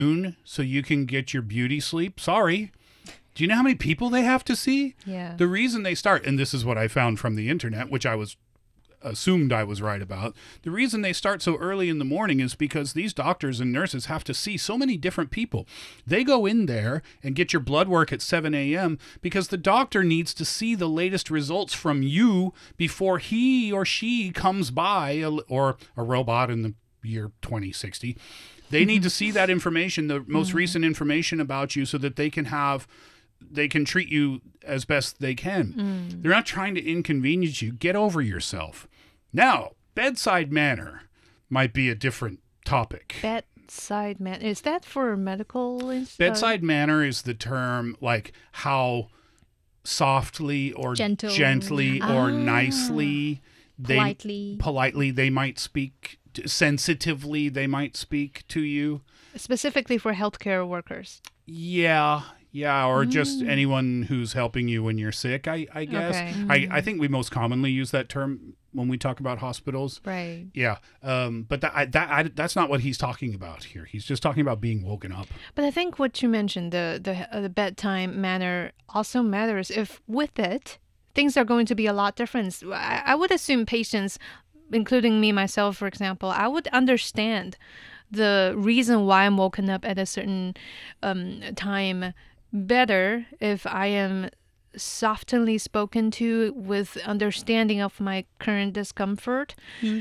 so you can get your beauty sleep. Sorry. Do you know how many people they have to see? Yeah. The reason they start, and this is what I found from the internet, which I was assumed I was right about. The reason they start so early in the morning is because these doctors and nurses have to see so many different people. They go in there and get your blood work at 7 a.m. because the doctor needs to see the latest results from you before he or she comes by, or a robot in the year 2060. They need to see that information, the most recent information about you, so that they can treat you as best they can. They're not trying to inconvenience you. Get over yourself. Now, bedside manner might be a different topic. Bedside manner. Is that for medical? Bedside manner is the term, like how softly or gently or nicely, politely they might speak, sensitively they might speak to you. Specifically for healthcare workers. Yeah, or just anyone who's helping you when you're sick, I guess. Okay. I think we most commonly use that term when we talk about hospitals. Right. Yeah. But that's not what he's talking about here. He's just talking about being woken up. But I think what you mentioned, the bedtime manner also matters. If with it, things are going to be a lot different. I would assume patients, including me, myself, for example, I would understand the reason why I'm woken up at a certain time better if I am softly spoken to with understanding of my current discomfort.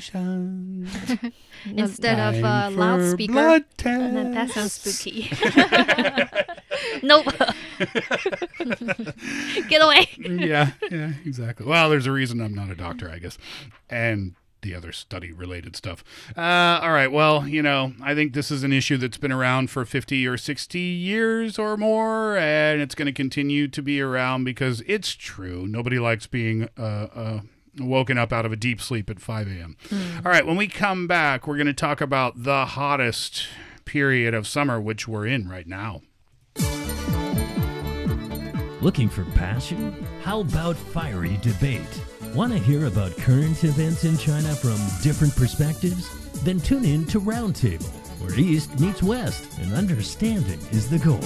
Instead of a loudspeaker. That sounds spooky. Nope. Get away. Yeah, exactly. Well, there's a reason I'm not a doctor, I guess. And the other study-related stuff. All right, well, I think this is an issue that's been around for 50 or 60 years or more, and it's going to continue to be around because it's true. Nobody likes being woken up out of a deep sleep at 5 a.m. All right, when we come back, we're going to talk about the hottest period of summer, which we're in right now. Looking for passion? How about fiery debate? Want to hear about current events in China from different perspectives? Then tune in to Roundtable, where East meets West and understanding is the goal.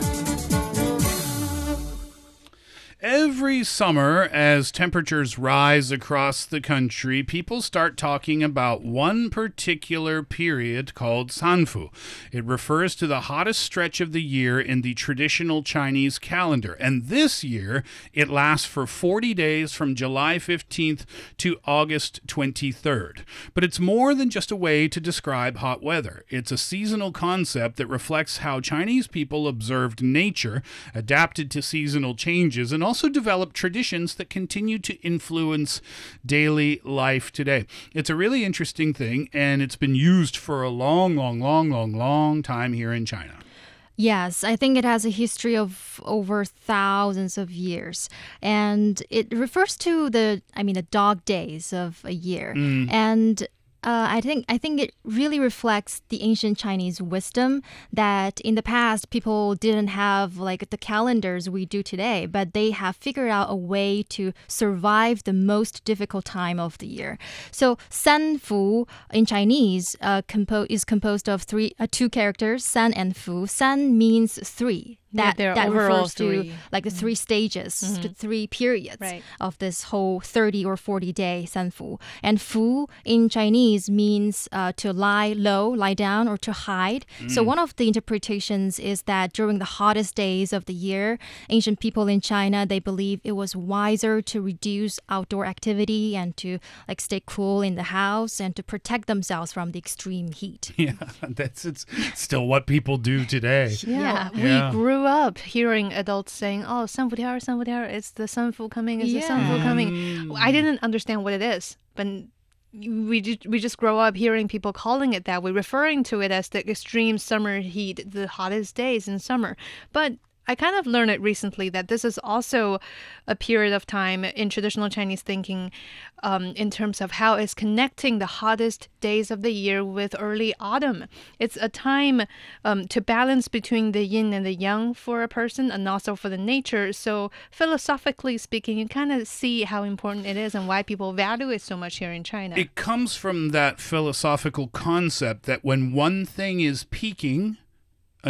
Every summer, as temperatures rise across the country, people start talking about one particular period called Sanfu. It refers to the hottest stretch of the year in the traditional Chinese calendar. And this year, it lasts for 40 days from July 15th to August 23rd. But it's more than just a way to describe hot weather. It's a seasonal concept that reflects how Chinese people observed nature, adapted to seasonal changes, and also developed traditions that continue to influence daily life today. It's a really interesting thing, and it's been used for a long time here in China. Yes, I think it has a history of over thousands of years. And it refers to the dog days of a year. And I think it really reflects the ancient Chinese wisdom that in the past people didn't have like the calendars we do today, but they have figured out a way to survive the most difficult time of the year. So Sanfu in Chinese is composed of two characters, San and Fu. San means three. That refers to like the three stages, the three periods of this whole 30 or 40 day Sanfu. And Fu in Chinese means to lie low, lie down, or to hide. So one of the interpretations is that during the hottest days of the year, ancient people in China, they believe it was wiser to reduce outdoor activity and to like stay cool in the house and to protect themselves from the extreme heat. Yeah, it's still what people do today. Yeah. We grew up hearing adults saying, "Oh, Sanfu, it's the Sanfu coming, the Sanfu coming." I didn't understand what it is, but we just grow up hearing people calling it that. We're referring to it as the extreme summer heat, the hottest days in summer. But I kind of learned it recently that this is also a period of time in traditional Chinese thinking in terms of how it's connecting the hottest days of the year with early autumn. It's a time to balance between the yin and the yang for a person and also for the nature. So philosophically speaking, you kind of see how important it is and why people value it so much here in China. It comes from that philosophical concept that when one thing is peaking,